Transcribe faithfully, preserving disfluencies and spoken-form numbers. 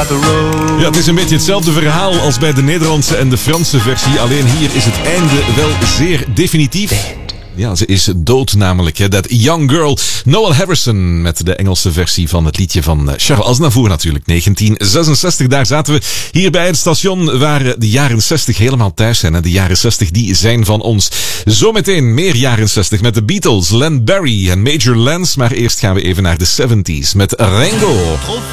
by the road. Ja, het is een beetje hetzelfde verhaal als bij de Nederlandse en de Franse versie. Alleen hier is het einde wel zeer definitief. Ja, ze is dood namelijk. Hè. That Young Girl. Noel Harrison met de Engelse versie van het liedje van Charles Aznavour natuurlijk. negentien zesenzestig, daar zaten we hier bij het station waar de jaren zestig helemaal thuis zijn. En de jaren zestig die zijn van ons. Zometeen meer jaren zestig met de Beatles, Len Barry en Major Lance. Maar eerst gaan we even naar de zeventig met Ringo.